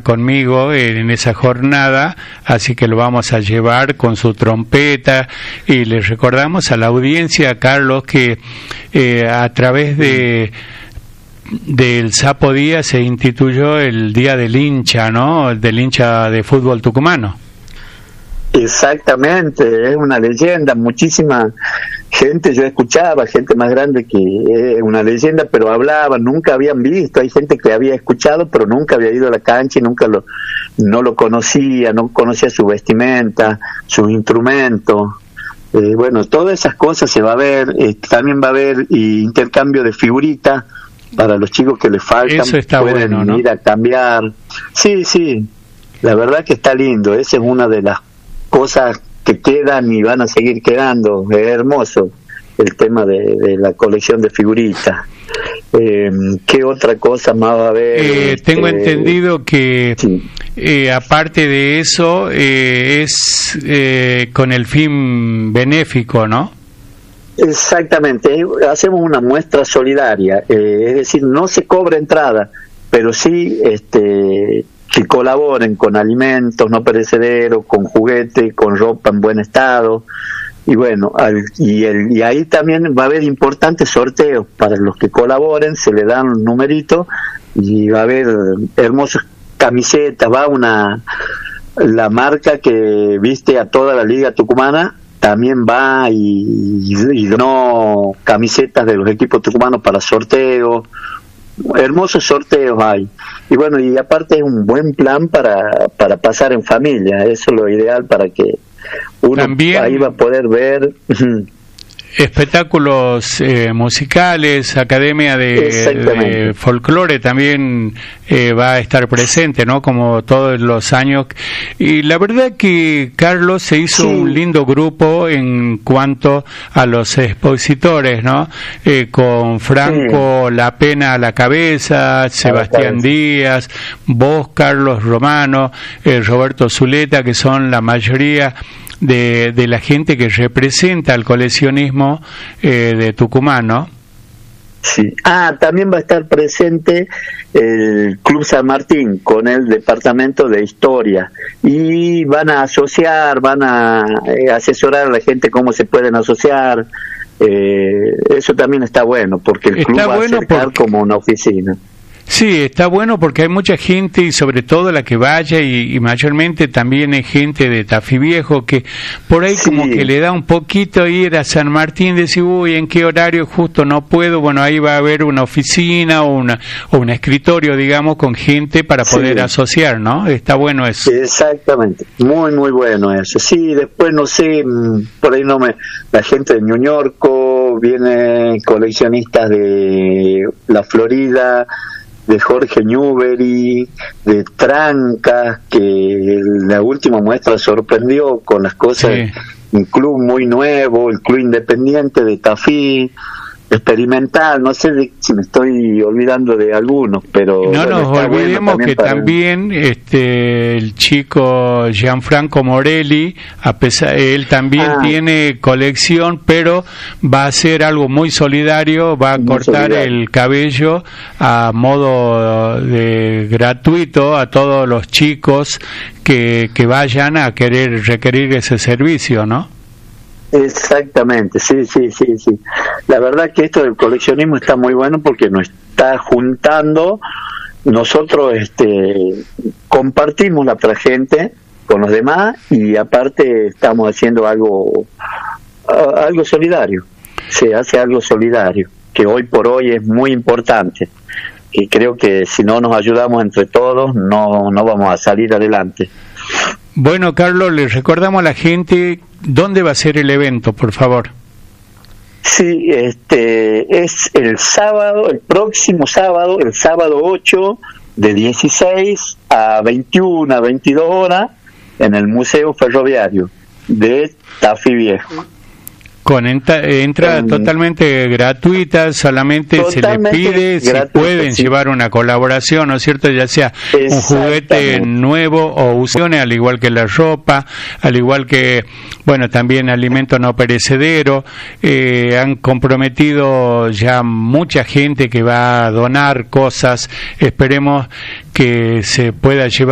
conmigo en esa jornada, así que lo vamos a llevar con su trompeta, y le recordamos a la audiencia, Carlos, que a través del Sapo Día se instituyó el Día del Hincha, ¿no? Del hincha de fútbol tucumano. Exactamente, es una leyenda, muchísima gente, yo escuchaba, gente más grande que es una leyenda, pero hablaban, nunca habían visto, hay gente que había escuchado, pero nunca había ido a la cancha y no lo conocía, no conocía su vestimenta, sus instrumentos. Bueno, todas esas cosas se va a ver, también va a haber intercambio de figuritas para los chicos que les faltan. Eso está pueden bueno, ¿no? Ir a cambiar. Sí, la verdad que está lindo, esa es una de las cosas que quedan y van a seguir quedando. Es hermoso el tema de la colección de figuritas. ¿Qué otra cosa más va a haber? Tengo entendido que sí. Aparte de eso es con el fin benéfico, ¿no? Exactamente, hacemos una muestra solidaria, es decir, no se cobra entrada, pero sí que colaboren con alimentos no perecederos, con juguetes, con ropa en buen estado. Y bueno, y ahí también va a haber importantes sorteos para los que colaboren, se le dan un numerito y va a haber hermosas camisetas, la marca que viste a toda la Liga Tucumana también va y donó camisetas de los equipos tucumanos para sorteos. Hermosos sorteos hay, y bueno, y aparte es un buen plan para pasar en familia, eso es lo ideal para que uno también ahí va a poder ver espectáculos musicales, academia de folclore también va a estar presente, ¿no? Como todos los años. Y la verdad que, Carlos, se hizo un lindo grupo en cuanto a los expositores, ¿no? Con Franco La Pena a la cabeza, Sebastián Díaz, vos, Carlos Romano, Roberto Zuleta, que son la mayoría de la gente que representa al coleccionismo de Tucumán, ¿no? Sí. También va a estar presente el Club San Martín con el Departamento de Historia, y van a asesorar a la gente cómo se pueden asociar. Eso también está bueno, porque el club va a acercar como una oficina. Sí, está bueno porque hay mucha gente, y sobre todo la que vaya, y mayormente también hay gente de Tafí Viejo que por ahí como que le da un poquito ir a San Martín, decir, uy, ¿en qué horario justo no puedo? Bueno, ahí va a haber una oficina o un escritorio, digamos, con gente para poder asociar, ¿no? Está bueno eso. Exactamente, muy muy bueno eso. Sí, después no sé, por ahí la gente de Ñuñorco, vienen coleccionistas de la Florida, de Jorge Newbery, de Trancas, que la última muestra sorprendió con las cosas. Un club muy nuevo, el Club Independiente de Tafí, experimental, no sé si me estoy olvidando de algunos, pero no nos olvidemos que también el chico Gianfranco Morelli, él también tiene colección, pero va a hacer algo muy solidario, va a cortar el cabello a modo de gratuito a todos los chicos que vayan a requerir ese servicio, ¿no? Exactamente, sí. La verdad que esto del coleccionismo está muy bueno porque nos está juntando. Nosotros compartimos la gente con los demás, y aparte estamos haciendo algo solidario. Se hace algo solidario, que hoy por hoy es muy importante. Y creo que si no nos ayudamos entre todos, no vamos a salir adelante. Bueno, Carlos, les recordamos a la gente dónde va a ser el evento, por favor. Sí, es el próximo sábado, el sábado 8, de 16 a 21, a 22 horas, en el Museo Ferroviario de Tafí Viejo. Con entrada totalmente gratuita, solamente se le pide si pueden llevar una colaboración, ¿no es cierto? Ya sea un juguete nuevo o usaciones, al igual que la ropa, al igual que, bueno, también alimento no perecedero. Han comprometido ya mucha gente que va a donar cosas. Esperemos que se pueda llevar